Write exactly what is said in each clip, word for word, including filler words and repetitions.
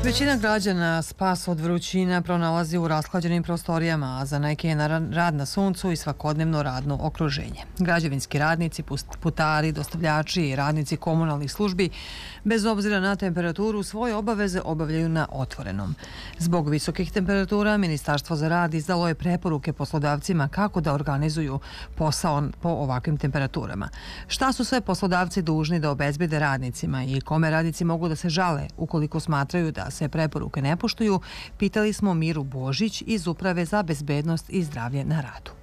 Većina građana spas od vrućina pronalazi u rashlađenim prostorijama, a za neke je rad na suncu i svakodnevno radno okruženje. Građevinski radnici, putari, dostavljači i radnici komunalnih službi, bez obzira na temperaturu, svoje obaveze obavljaju na otvorenom. Zbog visokih temperatura, Ministarstvo za rad izdalo je preporuke poslodavcima kako da organizuju posao po ovakvim temperaturama. Šta su sve poslodavci dužni da obezbede radnicima i kome radnici mogu da se žale ukoliko smatraju da se preporuke ne poštuju, pitali smo Miru Božić iz Uprave za bezbednost i zdravlje na radu.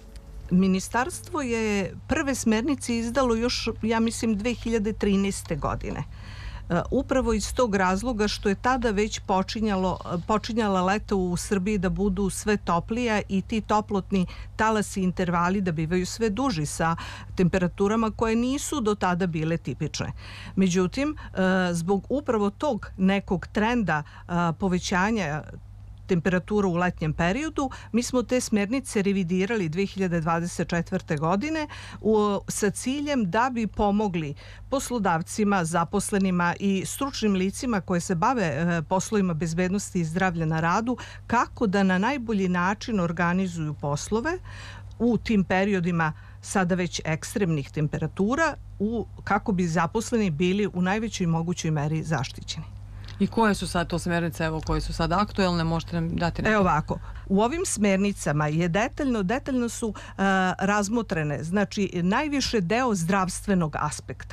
Ministarstvo je prve smernice izdalo još, ja mislim, dve hiljade trinaeste. godine. Upravo iz tog razloga što je tada već počinjalo, počinjala leto u Srbiji da budu sve toplija i ti toplotni talasi intervali da bivaju sve duži sa temperaturama koje nisu do tada bile tipične. Međutim, zbog upravo tog nekog trenda povećanja temperatura u letnjem periodu, mi smo te smernice revidirali dve hiljade dvadeset četvrte. godine u, sa ciljem da bi pomogli poslodavcima, zaposlenima i stručnim licima koje se bave e, poslovima bezbednosti i zdravlja na radu, kako da na najbolji način organizuju poslove u tim periodima sada već ekstremnih temperatura, u, kako bi zaposleni bili u najvećoj mogućoj meri zaštićeni. I koje su sad to smernice, evo, koje su sad aktuelne, možete nam dati neke? Evo ovako, u ovim smernicama je detaljno, detaljno su uh, razmotrene, znači najviše deo zdravstvenog aspekta.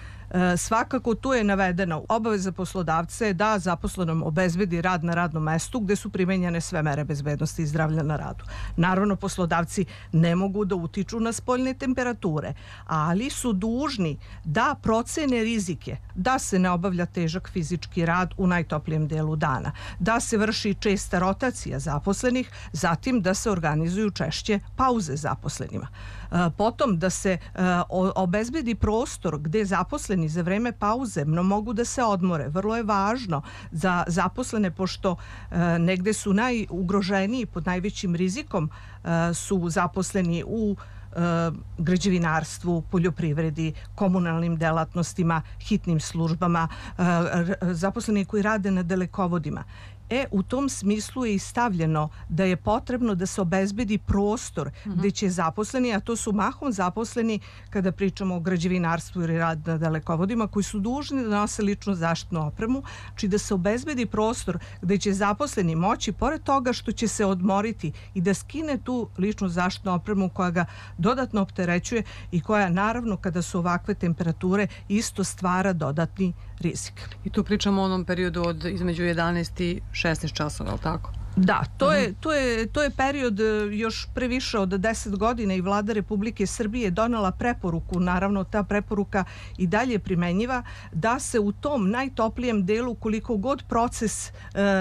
E, svakako tu je navedeno obaveza poslodavca je da zaposlenom obezbedi rad na radnom mestu gde su primenjene sve mere bezbednosti i zdravlja na radu. Naravno, poslodavci ne mogu da utiču na spoljne temperature, ali su dužni da procene rizike, da se ne obavlja težak fizički rad u najtoplijem delu dana, da se vrši česta rotacija zaposlenih, zatim da se organizuju češće pauze zaposlenima. E, potom da se e, obezbedi prostor gde zaposleni za vreme pauze no mogu da se odmore. Vrlo je važno za zaposlene, pošto e, negde su najugroženiji pod najvećim rizikom e, su zaposleni u e, građevinarstvu, poljoprivredi, komunalnim delatnostima, hitnim službama, e, zaposleni koji rade na dalekovodima. E, u tom smislu je i stavljeno da je potrebno da se obezbedi prostor mm-hmm. gde će zaposleni, a to su mahom zaposleni kada pričamo o građevinarstvu ili rad na dalekovodima, koji su dužni da nose ličnu zaštitnu opremu, či da se obezbedi prostor gde će zaposleni moći, pored toga što će se odmoriti i da skine tu ličnu zaštitnu opremu koja ga dodatno opterećuje i koja naravno kada su ovakve temperature isto stvara dodatni rizik. I tu pričamo o onom periodu od između jedanaest i šesnaest časova, je li tako? Da, to je, to je, to je period još previše od deset godina i Vlada Republike Srbije donela preporuku, naravno ta preporuka i dalje primenjiva, da se u tom najtoplijem delu, koliko god proces,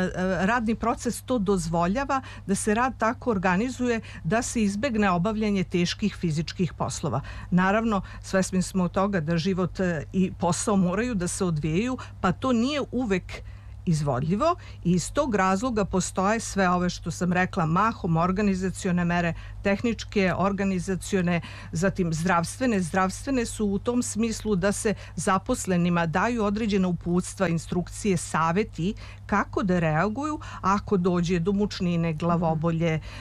radni proces to dozvoljava, da se rad tako organizuje da se izbegne obavljanje teških fizičkih poslova. Naravno, svesni smo od toga da život i posao moraju da se odvijaju, pa to nije uvek izvodljivo i iz tog razloga postoje sve ove što sam rekla, mahom organizacione mere, tehničke, organizacione, zatim zdravstvene. Zdravstvene su u tom smislu da se zaposlenima daju određena uputstva, instrukcije, saveti kako da reaguju ako dođe do mučnine, glavobolje, e,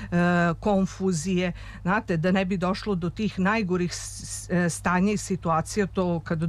konfuzije, znate, da ne bi došlo do tih najgorih stanja i situacija, to kada